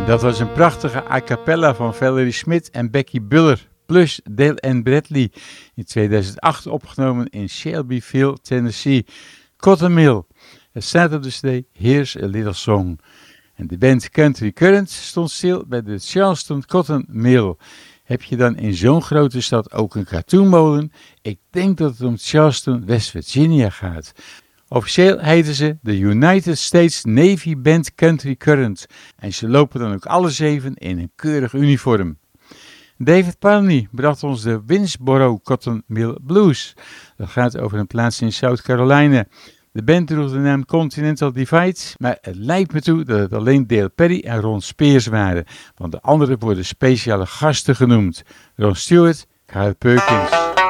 Dat was een prachtige a cappella van Valerie Smith en Becky Buller, plus Dale Ann Bradley, in 2008 opgenomen in Shelbyville, Tennessee. Cotton Mill. Het staat op de cd Here's a Little Song. En de band Country Current stond stil bij de Charleston Cotton Mill. Heb je dan in zo'n grote stad ook een katoenmolen? Ik denk dat het om Charleston, West Virginia gaat. Officieel heten ze de United States Navy Band Country Current. En ze lopen dan ook alle 7 in een keurig uniform. David Parney bracht ons de Winnsboro Cotton Mill Blues. Dat gaat over een plaats in South Carolina. De band droeg de naam Continental Divide, maar het lijkt me toe dat het alleen Dale Perry en Ron Spears waren, want de anderen worden speciale gasten genoemd. Ron Stewart, Carl Perkins.